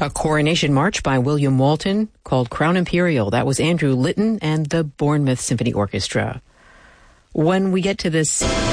A coronation march by William Walton called Crown Imperial. That was Andrew Litton and the Bournemouth Symphony Orchestra. When we get to this